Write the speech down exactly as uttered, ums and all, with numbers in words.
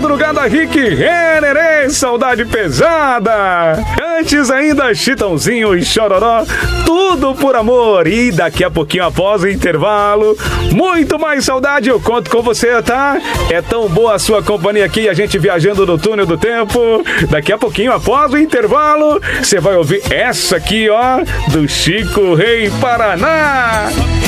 madrugada, Rick Renner, saudade pesada. Antes ainda, Chitãozinho e Chororó, tudo por amor. E daqui a pouquinho, após o intervalo, muito mais saudade, eu conto com você, tá? É tão boa a sua companhia aqui, a gente viajando no túnel do tempo. Daqui a pouquinho, após o intervalo, você vai ouvir essa aqui, ó, do Chico Rei Paraná.